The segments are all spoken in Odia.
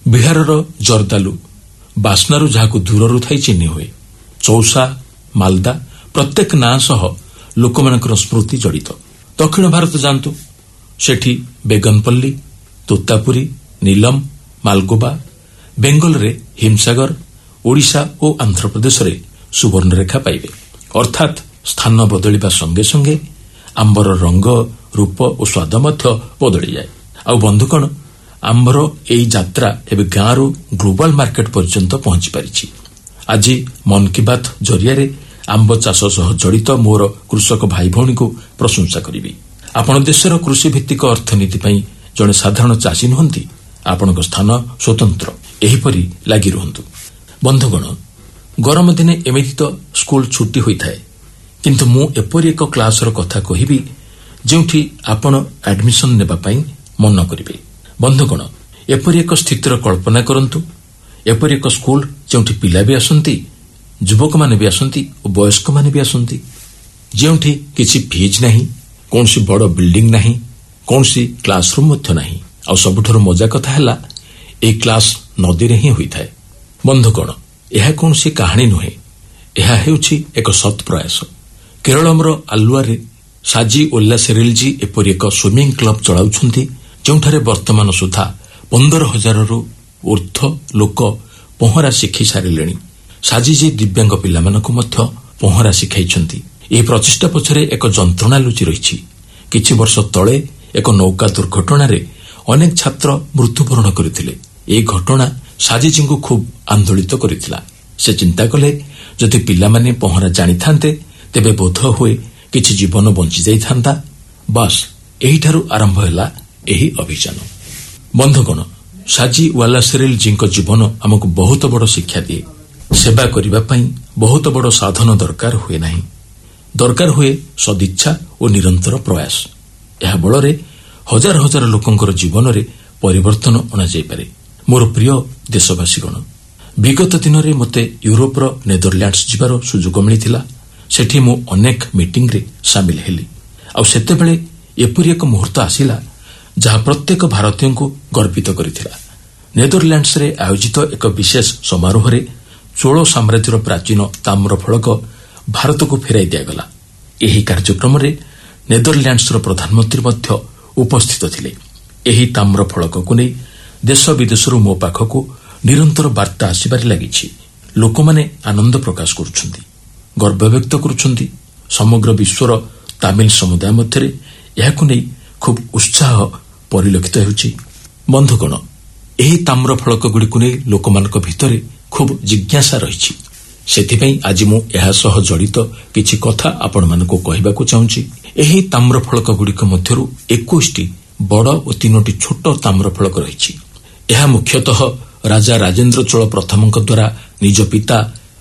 ବିହାରର ଜର୍ଦାଲୁ ବାସ୍ନାରୁ ଯାହାକୁ ଦୂରରୁ ଥାଇ ଚିହ୍ନି ହୁଏ। ଚୌସା, ମାଲଦା ପ୍ରତ୍ୟେକ ନାଁ ସହ ଲୋକମାନଙ୍କର ସ୍ମୃତି ଜଡ଼ିତ। ଦକ୍ଷିଣ ଭାରତ ଯାଆନ୍ତୁ, ସେଠି ବେଗନପଲ୍ଲୀ, ତୋତାପୁରୀ, ନୀଲମ, ମାଲଗୋବା, ବେଙ୍ଗଲରେ ହିମସାଗର, ଓଡ଼ିଶା ଓ ଆନ୍ଧ୍ରପ୍ରଦେଶରେ ସୁବର୍ଣ୍ଣରେଖା ପାଇବେ। ଅର୍ଥାତ୍ ସ୍ଥାନ ବଦଳିବା ସଙ୍ଗେ ସଙ୍ଗେ ଆମ୍ବର ରଙ୍ଗ, ରୂପ ଓ ସ୍ୱାଦ ମଧ୍ୟ ବଦଳିଯାଏ। ଆଉ ବନ୍ଧୁଗଣ, ଆମ୍ବର ଏହି ଯାତ୍ରା ଏବେ ଗାଁରୁ ଗ୍ଲୋବାଲ ମାର୍କେଟ ପର୍ଯ୍ୟନ୍ତ ପହଞ୍ଚି ପାରିଛି। ଆଜି ମନ୍ କି ବାତ୍ ଜରିଆରେ ଆମ୍ବ ଚାଷ ସହ ଜଡ଼ିତ ମୋର କୃଷକ ଭାଇ ଭଉଣୀଙ୍କୁ ପ୍ରଶଂସା କରିବି। ଆପଣ ଦେଶର କୃଷିଭିତ୍ତିକ ଅର୍ଥନୀତି ପାଇଁ ଜଣେ ସାଧାରଣ ଚାଷୀ ନୁହନ୍ତି, ଆପଣଙ୍କ ସ୍ଥାନ ସ୍ୱତନ୍ତ୍ର। ଏହିପରି ଲାଗି ରୁହନ୍ତୁ। ବନ୍ଧୁଗଣ, ଗରମ ଦିନେ ଏମିତି ତ ସ୍କୁଲ ଛୁଟି ହୋଇଥାଏ, କିନ୍ତୁ ମୁଁ ଏପରି ଏକ କ୍ଲାସର କଥା କହିବି ଯେଉଁଠି ଆପଣ ଆଡମିସନ ନେବା ପାଇଁ ମନ କରିବେ। ବନ୍ଧୁଗଣ, ଏପରି ଏକ ସ୍ଥିତିର କଳ୍ପନା କରନ୍ତୁ, ଏପରି ଏକ ସ୍କୁଲ ଯେଉଁଠି ପିଲା ବି ଆସନ୍ତି, ଯୁବକମାନେ ବି ଆସନ୍ତି ଓ ବୟସ୍କମାନେ ବି ଆସନ୍ତି, ଯେଉଁଠି କିଛି ଫିଜ୍ ନାହିଁ, କୌଣସି ବଡ଼ ବିଲ୍ଡିଂ ନାହିଁ, କୌଣସି କ୍ଲାସରୁମ୍ ମଧ୍ୟ ନାହିଁ। ଆଉ ସବୁଠାରୁ ମଜା କଥା ହେଲା, ଏହି କ୍ଲାସ ନଦୀରେ ହିଁ ହୋଇଥାଏ। ବନ୍ଧୁଗଣ, ଏହା କୌଣସି କାହାଣୀ ନୁହେଁ, ଏହା ହେଉଛି ଏକ ସତ୍ ପ୍ରୟାସ। କେରଳର ଆଲୁଆରେ ସାଜି ଓଲ୍ଲାସେରିଲଜୀ ଏପରି ଏକ ସୁଇମିଂ କ୍ଲବ ଚଳାଉଛନ୍ତି, ଯେଉଁଠାରେ ବର୍ତ୍ତମାନ ସୁଦ୍ଧା 15,000ରୁ ଊର୍ଦ୍ଧ୍ୱ ଲୋକ ପହଁରା ଶିଖି ସାରିଲେଣି। ସାଜିଜୀ ଦିବ୍ୟାଙ୍ଗ ପିଲାମାନଙ୍କୁ ମଧ୍ୟ ପହଁରା ଶିଖାଇଛନ୍ତି। ଏହି ପ୍ରଚେଷ୍ଟା ପଛରେ ଏକ ଯନ୍ତ୍ରଣା ଲୁଚି ରହିଛି। କିଛି ବର୍ଷ ତଳେ ଏକ ନୌକା ଦୁର୍ଘଟଣାରେ ଅନେକ ଛାତ୍ର ମୃତ୍ୟୁବରଣ କରିଥିଲେ। ଏହି ଘଟଣା ସାଜିଜୀଙ୍କୁ ଖୁବ୍ ଆନ୍ଦୋଳିତ କରିଥିଲା। ସେ ଚିନ୍ତା କଲେ, ଯଦି ପିଲାମାନେ ପହଁରା ଜାଣିଥାନ୍ତେ ତେବେ ବୋଧ ହୁଏ କିଛି ଜୀବନ ବଞ୍ଚିଯାଇଥାନ୍ତା। ବାସ୍, ଏହିଠାରୁ ଆରମ୍ଭ ହେଲା ଏହି ଅଭିଯାନ। ବନ୍ଧୁଗଣ, ସାଜି ୱାଲାସେରିଲଜୀଙ୍କ ଜୀବନ ଆମକୁ ବହୁତ ବଡ଼ ଶିକ୍ଷା ଦିଏ। ସେବା କରିବା ପାଇଁ ବହୁତ ବଡ଼ ସାଧନ ଦରକାର ହୁଏ ନାହିଁ, ଦରକାର ହୁଏ ସଦିଚ୍ଛା ଓ ନିରନ୍ତର ପ୍ରୟାସ। ଏହା ବଳରେ ହଜାର ହଜାର ଲୋକଙ୍କର ଜୀବନରେ ପରିବର୍ତ୍ତନ ଅଣାଯାଇପାରେ। ମୋର ପ୍ରିୟ ଦେଶବାସୀଗଣ, ବିଗତ ଦିନରେ ମୋତେ ୟୁରୋପର ନେଦରଲ୍ୟାଣ୍ଡସ୍ ଯିବାର ସୁଯୋଗ ମିଳିଥିଲା। ସେଠି ମୁଁ ଅନେକ ମିଟିଂରେ ସାମିଲ ହେଲି। ଆଉ ସେତେବେଳେ ଏପରି ଏକ ମୁହୂର୍ତ୍ତ ଆସିଲା ଯାହା ପ୍ରତ୍ୟେକ ଭାରତୀୟଙ୍କୁ ଗର୍ବିତ କରିଥିଲା। ନେଦରଲ୍ୟାଣ୍ଡସରେ ଆୟୋଜିତ ଏକ ବିଶେଷ ସମାରୋହରେ ଚୋଳ ସାମ୍ରାଜ୍ୟର ପ୍ରାଚୀନ ତାମ୍ର ଫଳକ ଭାରତକୁ ଫେରାଇ ଦିଆଗଲା। ଏହି କାର୍ଯ୍ୟକ୍ରମରେ ନେଦରଲ୍ୟାଣ୍ଡସର ପ୍ରଧାନମନ୍ତ୍ରୀ ମଧ୍ୟ ଉପସ୍ଥିତ ଥିଲେ। ଏହି ତାମ୍ର ଫଳକକୁ ନେଇ ଦେଶ ବିଦେଶରୁ ମୋ ପାଖକୁ ନିରନ୍ତର ବାର୍ତ୍ତା ଆସିବାରେ ଲାଗିଛି। ଲୋକମାନେ ଆନନ୍ଦ ପ୍ରକାଶ କରୁଛନ୍ତି, ଗର୍ବ ବ୍ୟକ୍ତ କରୁଛନ୍ତି। ସମଗ୍ର ବିଶ୍ୱର ତାମିଲ ସମୁଦାୟ ମଧ୍ୟରେ ଏହାକୁ ନେଇ ଖୁବ୍ ଉତ୍ସାହ ପରିଲକ୍ଷିତ ହେଉଛି। ବନ୍ଧୁଗଣ, ଏହି ତାମ୍ର ଫଳକଗୁଡ଼ିକୁ ନେଇ ଲୋକମାନଙ୍କ ଭିତରେ ଖୁବ୍ ଜିଜ୍ଞାସା ରହିଛି। ସେଥିପାଇଁ ଆଜି ମୁଁ ଏହା ସହ ଜଡ଼ିତ କିଛି କଥା ଆପଣମାନଙ୍କୁ କହିବାକୁ ଚାହୁଁଛି। ଏହି ତାମ୍ର ଫଳକଗୁଡ଼ିକ ମଧ୍ୟରୁ 21ଟି ବଡ଼ ଓ 3ଟି ଛୋଟ ତାମ୍ର ଫଳକ ରହିଛି। ଏହା ମୁଖ୍ୟତଃ ରାଜା ରାଜେନ୍ଦ୍ର ଚୋଳ ପ୍ରଥମଙ୍କ ଦ୍ୱାରା ନିଜ ପିତା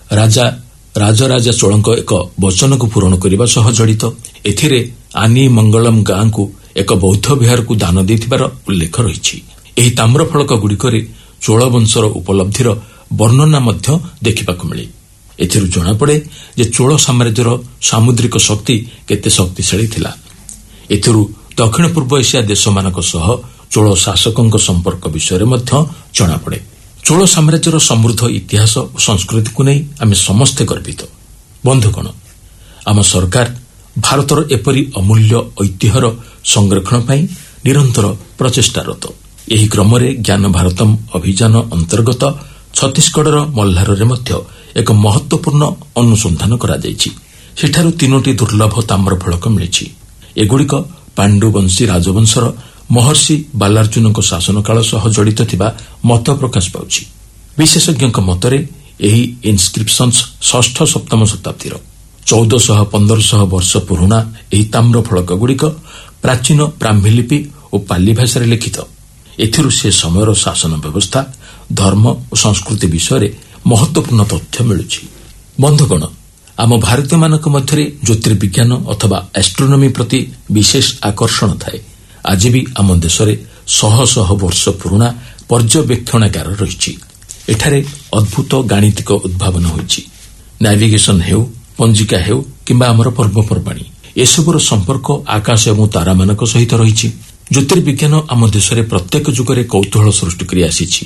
ରାଜରାଜା ଚୋଳଙ୍କ ଏକ ବଚନକୁ ପୂରଣ କରିବା ସହ ଜଡ଼ିତ। ଏଥିରେ ଆନି ମଙ୍ଗଳମ୍ ଗାଁକୁ ଏକ ବୌଦ୍ଧ ବିହାରକୁ ଦାନ ଦେଇଥିବାର ଉଲ୍ଲେଖ ରହିଛି। ଏହି ତାମ୍ର ଫଳକଗୁଡ଼ିକରେ ଚୋଳ ବଂଶର ଉପଲବ୍ଧିର ବର୍ଣ୍ଣନା ମଧ୍ୟ ଦେଖିବାକୁ ମିଳେ। ଏଥିରୁ ଜଣାପଡ଼େ ଯେ ଚୋଳ ସାମ୍ରାଜ୍ୟର ସାମୁଦ୍ରିକ ଶକ୍ତି କେତେ ଶକ୍ତିଶାଳୀ ଥିଲା। ଏଥିରୁ ଦକ୍ଷିଣ ପୂର୍ବ ଏସିଆ ଦେଶମାନଙ୍କ ସହ ଚୋଳ ଶାସକଙ୍କ ସମ୍ପର୍କ ବିଷୟରେ ମଧ୍ୟ ଜଣାପଡ଼େ। ଚୋଳ ସାମ୍ରାଜ୍ୟର ସମୃଦ୍ଧ ଇତିହାସ ଓ ସଂସ୍କୃତିକୁ ନେଇ ଆମେ ସମସ୍ତେ ଗର୍ବିତ। ବନ୍ଧୁଗଣ, ଆମ ସରକାର ଭାରତର ଏପରି ଅମୂଲ୍ୟ ଐତିହ୍ୟର ସଂରକ୍ଷଣ ପାଇଁ ନିରନ୍ତର ପ୍ରଚେଷ୍ଟାରତ। ଏହି କ୍ରମରେ ଜ୍ଞାନ ଭାରତମ୍ ଅଭିଯାନ ଅନ୍ତର୍ଗତ ଛତିଶଗଡ଼ର ମଲ୍ହାରରେ ମଧ୍ୟ ଏକ ମହତ୍ୱପୂର୍ଣ୍ଣ ଅନୁସନ୍ଧାନ କରାଯାଇଛି। ସେଠାରୁ 3ଟି ଦୁର୍ଲଭ ତାମ୍ର ଫଳକ ମିଳିଛି। ଏଗୁଡ଼ିକ ପାଣ୍ଡୁବଂଶୀ ରାଜବଂଶର ମହର୍ଷି ବାଲାର୍ଜୁନଙ୍କ ଶାସନକାଳ ସହ ଜଡ଼ିତ ଥିବା ମତ ପ୍ରକାଶ ପାଉଛି। ବିଶେଷଜ୍ଞଙ୍କ ମତରେ ଏହି ଇନ୍ସ୍କ୍ରିପସନ୍ସ 6ଠ-7ମ ଶତାବ୍ଦୀର 1400-1500 ବର୍ଷ ପୁରୁଣା ଏହି ତାମ୍ର ଫଳକଗୁଡ଼ିକ ପ୍ରାଚୀନ ବ୍ରାହ୍ମୀ ଲିପି ଓ ପାଲି ଭାଷାରେ ଲିଖିତ। ଏଥିରୁ ସେ ସମୟର ଶାସନ ବ୍ୟବସ୍ଥା, ଧର୍ମ ଓ ସଂସ୍କୃତି ବିଷୟରେ ମହତ୍ୱପୂର୍ଣ୍ଣ ତଥ୍ୟ ମିଳୁଛି। ବନ୍ଧୁଗଣ, ଆମ ଭାରତୀୟମାନଙ୍କ ମଧ୍ୟରେ ଜ୍ୟୋତିର୍ବିଜ୍ଞାନ ଅଥବା ଆଷ୍ଟ୍ରୋନୋମି ପ୍ରତି ବିଶେଷ ଆକର୍ଷଣ ଥାଏ। ଆଜି ବି ଆମ ଦେଶରେ ଶହ ଶହ ବର୍ଷ ପୁରୁଣା ପର୍ଯ୍ୟବେକ୍ଷଣାଗାର ରହିଛି। ଏଠାରେ ଅଦ୍ଭୁତ ଗାଣିତିକ ଉଦ୍ଭାବନ ହୋଇଛି। ନାଭିଗେସନ୍ ହେଉ, ପଞ୍ଜିକା ହେଉ କିମ୍ବା ଆମର ପର୍ବପର୍ବାଣୀ, ଏସବୁର ସମ୍ପର୍କ ଆକାଶ ଏବଂ ତାରାମାନଙ୍କ ସହିତ ରହିଛି। ଜ୍ୟୋତିର୍ବିଜ୍ଞାନ ଆମ ଦେଶରେ ପ୍ରତ୍ୟେକ ଯୁଗରେ କୌତୂହଳ ସୃଷ୍ଟି କରି ଆସିଛି।